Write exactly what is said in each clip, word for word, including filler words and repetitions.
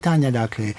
pitanja, dakle,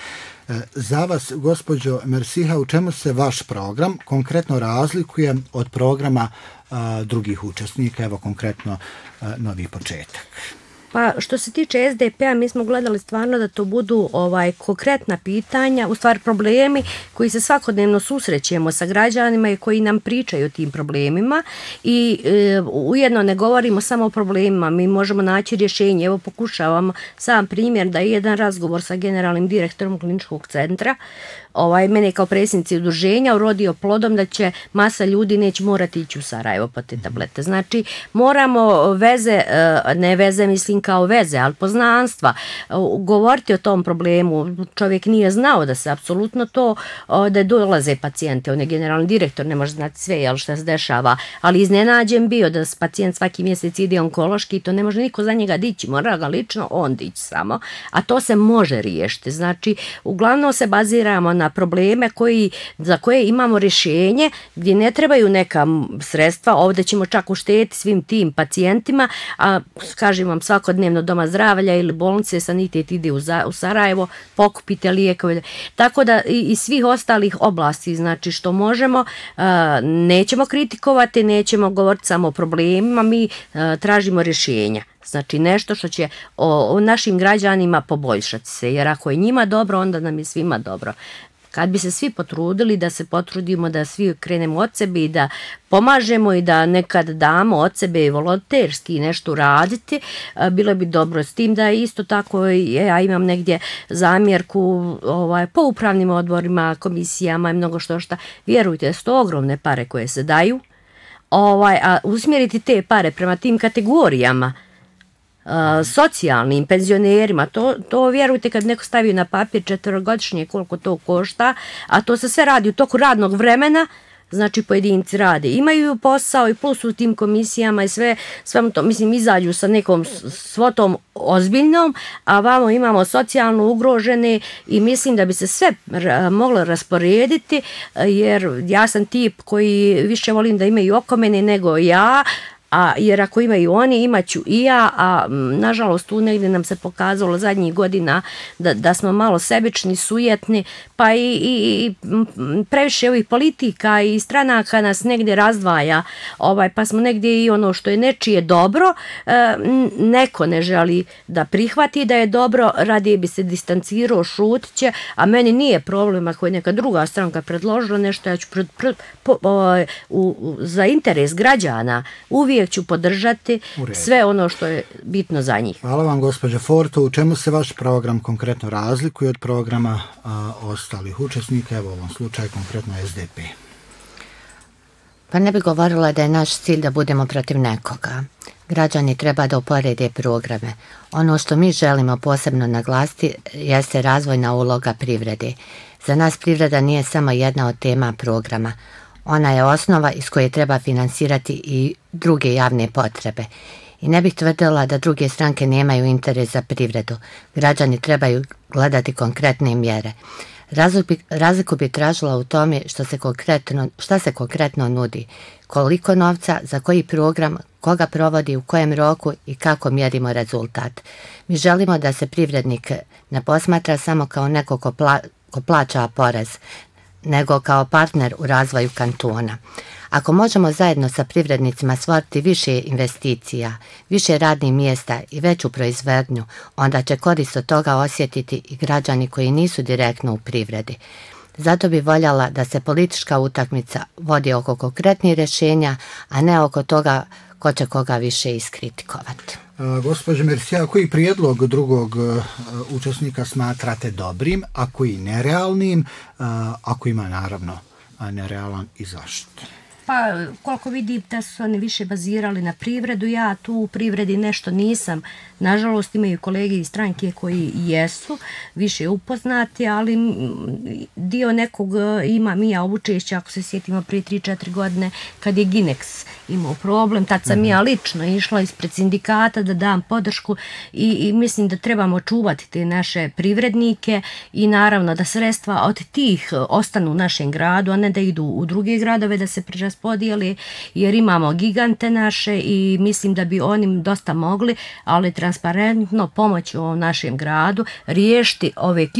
za vas, gospođo Mersiha, u čemu se vaš program konkretno razlikuje od programa a, drugih učesnika, evo konkretno a, Novi početak? Pa što se tiče es de pe-a, mi smo gledali stvarno da to budu ovaj konkretna pitanja, u stvari problemi koji se svakodnevno susrećemo sa građanima i koji nam pričaju o tim problemima i e, ujedno ne govorimo samo o problemima, mi možemo naći rješenje. Evo pokušavamo sam primjer da je jedan razgovor sa generalnim direktorom kliničkog centra, ovaj, mene kao predsjednici udruženja urodio plodom da će masa ljudi neće morati ići u Sarajevo po te tablete. Znači, moramo veze, ne veze mislim kao veze, ali poznanstva, govoriti o tom problemu. Čovjek nije znao da se apsolutno to, da dolaze pacijente. On je generalni direktor, ne može znati sve, jel, šta se dešava, ali iznenađen bio da pacijent svaki mjesec ide onkološki i to ne može niko za njega dići, mora ga lično on dići samo, a to se može riješiti. Znači, uglavnom se baziramo na probleme koji, za koje imamo rješenje, gdje ne trebaju neka sredstva, ovdje ćemo čak uštediti svim tim pacijentima, a kažem vam svakodnevno doma zdravlja ili bolnice, sanitet ide u, za, u Sarajevo, pokupite lijekove, tako da i, i svih ostalih oblasti, znači što možemo, a, nećemo kritikovati, nećemo govoriti samo o problemima, mi a, tražimo rješenja. Znači nešto što će o, o našim građanima poboljšati se, jer ako je njima dobro, onda nam je svima dobro. Kad bi se svi potrudili da se potrudimo da svi krenemo od sebe i da pomažemo i da nekad damo od sebe volonterski nešto raditi, bilo bi dobro. S tim da isto tako ja imam negdje zamjerku ovaj, po upravnim odborima, komisijama i mnogo što šta. Vjerujte, da su to ogromne pare koje se daju, ovaj, a usmjeriti te pare prema tim kategorijama, Uh, socijalnim penzionerima, to, to vjerujte kad neko stavi na papir četverogodišnje koliko to košta, a to se sve radi u toku radnog vremena, znači pojedinci rade, imaju posao i plus u tim komisijama i sve, sve to, mislim, izađu sa nekom svotom ozbiljnom, a vamo imamo socijalno ugrožene i mislim da bi se sve moglo rasporediti, jer ja sam tip koji više volim da imaju oko mene nego ja, a jer ako imaju oni, imaću i ja, a nažalost tu negdje nam se pokazalo zadnjih godina da, da smo malo sebični, sujetni, pa i, i, i previše ovih politika i stranaka nas negdje razdvaja, ovaj, pa smo negdje i ono što je nečije dobro, neko ne želi da prihvati da je dobro, radije bi se distancirao, šutit će, a meni nije problem ako je neka druga stranka predložila nešto, ja ću pred, pred, po, o, u, u, za interes građana uvijek ću podržati sve ono što je bitno za njih. Hvala vam, gospođa Forto. U čemu se vaš program konkretno razlikuje od programa a, ostalih učesnika, evo u ovom slučaju konkretno es de pe? Pa ne bih govorila da je naš cilj da budemo protiv nekoga. Građani treba da uporede programe. Ono što mi želimo posebno naglasiti jeste razvojna uloga privrede. Za nas privreda nije samo jedna od tema programa. Ona je osnova iz koje treba finansirati i druge javne potrebe. I ne bih tvrdila da druge stranke nemaju interes za privredu. Građani trebaju gledati konkretne mjere. Razliku bi tražila u tome što se konkretno, šta se konkretno nudi, koliko novca, za koji program, koga provodi, u kojem roku i kako mjerimo rezultat. Mi želimo da se privrednik ne posmatra samo kao neko ko, pla, ko plaća porez, nego kao partner u razvoju kantona. Ako možemo zajedno sa privrednicima stvoriti više investicija, više radnih mjesta i veću proizvodnju, onda će korist od toga osjetiti i građani koji nisu direktno u privredi. Zato bi voljela da se politička utakmica vodi oko konkretnih rješenja, a ne oko toga ko će koga više iskritikovati. Gospođo Mersija, koji prijedlog drugog uh, učesnika smatrate dobrim, a koji nerealnim, uh, ako ima naravno nerealan i zašto? Pa koliko vidim da su oni više bazirali na privredu, ja tu u privredi nešto nisam. Nažalost imaju kolege iz stranke koji jesu više upoznati, ali dio nekog imam i ja učešća, ako se sjetimo prije tri četiri godine kad je Ginex imao problem, tad sam mm-hmm. ja lično išla ispred sindikata da dam podršku i, i mislim da trebamo čuvati te naše privrednike i naravno da sredstva od tih ostanu u našem gradu, a ne da idu u druge gradove, da se preraspodijeli, jer imamo gigante naše i mislim da bi oni dosta mogli, ali transparentno pomoći u ovom našem gradu riješiti ove